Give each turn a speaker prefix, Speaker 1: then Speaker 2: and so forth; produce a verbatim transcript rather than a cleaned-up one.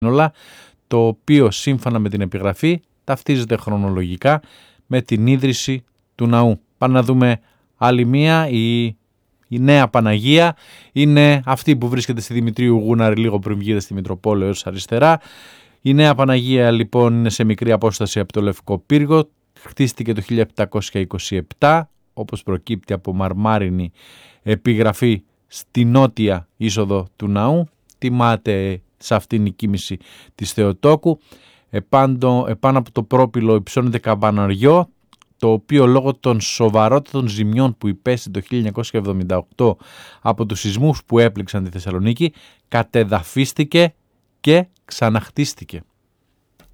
Speaker 1: το οποίο σύμφωνα με την επιγραφή ταυτίζεται χρονολογικά με την ίδρυση του ναού. Πάμε να δούμε άλλη μία. Η, η Νέα Παναγία είναι αυτή που βρίσκεται στη Δημητρίου Γούναρη λίγο πριν βγείτε στη Μητροπόλεω ως αριστερά. Η Νέα Παναγία λοιπόν είναι σε μικρή απόσταση από το Λευκό Πύργο. Χτίστηκε το χίλια επτακόσια είκοσι επτά, όπως προκύπτει από μαρμάρινη επιγραφή στη νότια είσοδο του ναού. Τιμάται σε αυτήν η κοίμηση της Θεοτόκου. Επάνω, επάνω από το πρόπυλο υψώνεται καμπαναριό, το οποίο λόγω των σοβαρότατων ζημιών που υπέστη το χίλια εννιακόσια εβδομήντα οκτώ από τους σεισμούς που έπληξαν τη Θεσσαλονίκη, κατεδαφίστηκε και ξαναχτίστηκε.